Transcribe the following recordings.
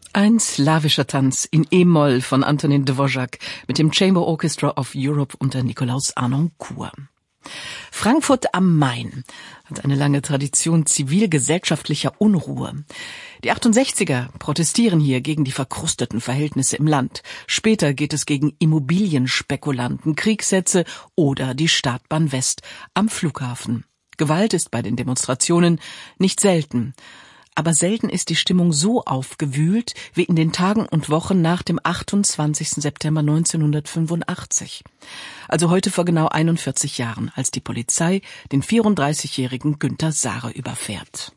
Ein slawischer Tanz in E-Moll von Antonin Dvořák mit dem Chamber Orchestra of Europe unter Nikolaus Arnoncourt. Frankfurt am Main hat eine lange Tradition zivilgesellschaftlicher Unruhe. Die 68er protestieren hier gegen die verkrusteten Verhältnisse im Land. Später geht es gegen Immobilienspekulanten, Kriegshetze oder die Startbahn West am Flughafen. Gewalt ist bei den Demonstrationen nicht selten. Aber selten ist die Stimmung so aufgewühlt wie in den Tagen und Wochen nach dem 28. September 1985. Also heute vor genau 41 Jahren, als die Polizei den 34-jährigen Günter Sare überfährt.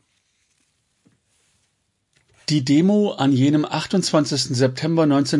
Die Demo an jenem 28. September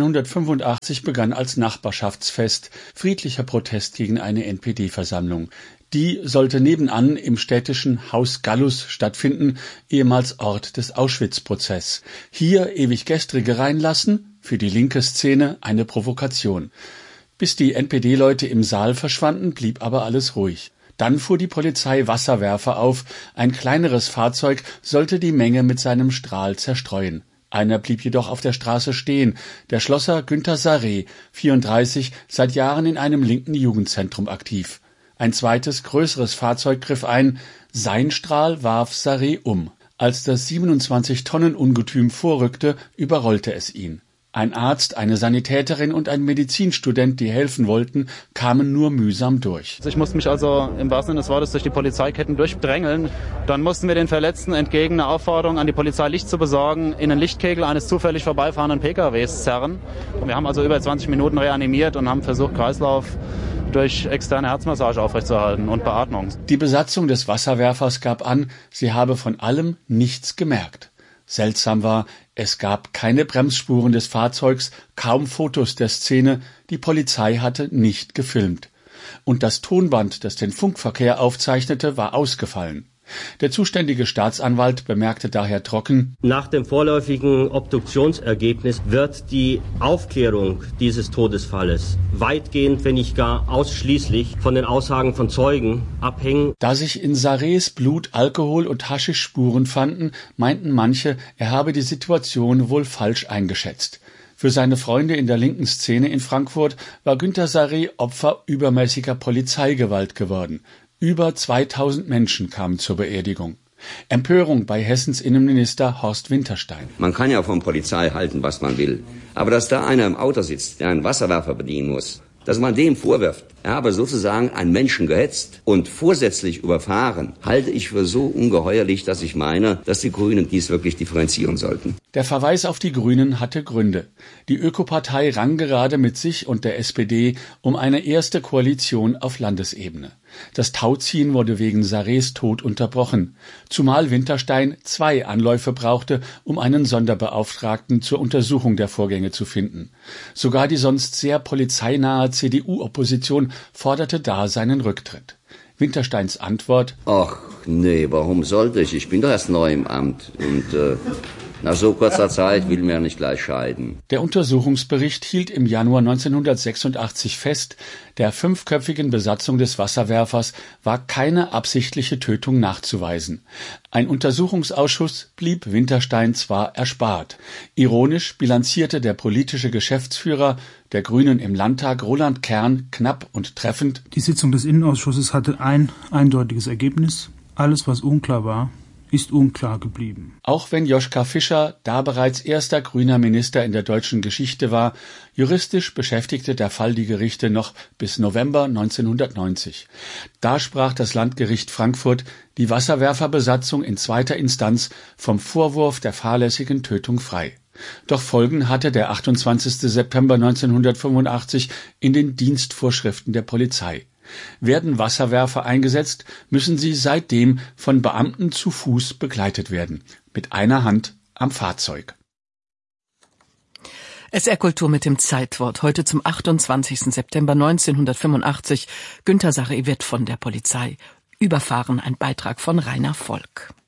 1985 begann als Nachbarschaftsfest, friedlicher Protest gegen eine NPD-Versammlung. Die sollte nebenan im städtischen Haus Gallus stattfinden, ehemals Ort des Auschwitz-Prozess. Hier ewig Gestrige reinlassen, für die linke Szene eine Provokation. Bis die NPD-Leute im Saal verschwanden, blieb aber alles ruhig. Dann fuhr die Polizei Wasserwerfer auf. Ein kleineres Fahrzeug sollte die Menge mit seinem Strahl zerstreuen. Einer blieb jedoch auf der Straße stehen, der Schlosser Günter Sare, 34, seit Jahren in einem linken Jugendzentrum aktiv. Ein zweites, größeres Fahrzeug griff ein. Sein Strahl warf Sare um. Als das 27-Tonnen-Ungetüm vorrückte, überrollte es ihn. Ein Arzt, eine Sanitäterin und ein Medizinstudent, die helfen wollten, kamen nur mühsam durch. Ich musste mich also im wahrsten Sinne des Wortes durch die Polizeiketten durchdrängeln. Dann mussten wir den Verletzten entgegen einer Aufforderung an die Polizei, Licht zu besorgen, in den Lichtkegel eines zufällig vorbeifahrenden PKWs zerren. Und wir haben also über 20 Minuten reanimiert und haben versucht, Kreislauf durch externe Herzmassage aufrechtzuerhalten und Beatmung. Die Besatzung des Wasserwerfers gab an, sie habe von allem nichts gemerkt. Seltsam war, es gab keine Bremsspuren des Fahrzeugs, kaum Fotos der Szene, die Polizei hatte nicht gefilmt. Und das Tonband, das den Funkverkehr aufzeichnete, war ausgefallen. Der zuständige Staatsanwalt bemerkte daher trocken: Nach dem vorläufigen Obduktionsergebnis wird die Aufklärung dieses Todesfalles weitgehend, wenn nicht gar ausschließlich, von den Aussagen von Zeugen abhängen. Da sich in Sares Blut Alkohol- und Haschischspuren fanden, meinten manche, er habe die Situation wohl falsch eingeschätzt. Für seine Freunde in der linken Szene in Frankfurt war Günter Sare Opfer übermäßiger Polizeigewalt geworden. Über 2000 Menschen kamen zur Beerdigung. Empörung bei Hessens Innenminister Horst Winterstein. Man kann ja von Polizei halten, was man will. Aber dass da einer im Auto sitzt, der einen Wasserwerfer bedienen muss, dass man dem vorwirft, er habe sozusagen einen Menschen gehetzt und vorsätzlich überfahren, halte ich für so ungeheuerlich, dass ich meine, dass die Grünen dies wirklich differenzieren sollten. Der Verweis auf die Grünen hatte Gründe. Die Ökopartei rang gerade mit sich und der SPD um eine erste Koalition auf Landesebene. Das Tauziehen wurde wegen Sares Tod unterbrochen, zumal Winterstein 2 Anläufe brauchte, um einen Sonderbeauftragten zur Untersuchung der Vorgänge zu finden. Sogar die sonst sehr polizeinahe CDU-Opposition forderte da seinen Rücktritt. Wintersteins Antwort: Ach nee, warum sollte ich? Ich bin doch erst neu im Amt und nach so kurzer Zeit will mir nicht gleich scheiden. Der Untersuchungsbericht hielt im Januar 1986 fest, der 5-köpfigen Besatzung des Wasserwerfers war keine absichtliche Tötung nachzuweisen. Ein Untersuchungsausschuss blieb Winterstein zwar erspart. Ironisch bilanzierte der politische Geschäftsführer der Grünen im Landtag, Roland Kern, knapp und treffend: Die Sitzung des Innenausschusses hatte ein eindeutiges Ergebnis. Alles, was unklar war, ist unklar geblieben. Auch wenn Joschka Fischer da bereits erster grüner Minister in der deutschen Geschichte war, juristisch beschäftigte der Fall die Gerichte noch bis November 1990. Da sprach das Landgericht Frankfurt die Wasserwerferbesatzung in zweiter Instanz vom Vorwurf der fahrlässigen Tötung frei. Doch Folgen hatte der 28. September 1985 in den Dienstvorschriften der Polizei. Werden Wasserwerfer eingesetzt, müssen sie seitdem von Beamten zu Fuß begleitet werden, mit einer Hand am Fahrzeug. SR Kultur mit dem Zeitwort. Heute zum 28. September 1985. Günter Sare wird von der Polizei überfahren. Ein Beitrag von Rainer Volk.